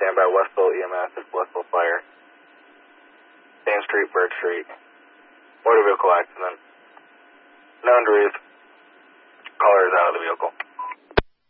Stand by Westville EMS, it's Westville Fire. Same Street, Bird Street. Motor vehicle accident. Known to read. Caller is out of the vehicle.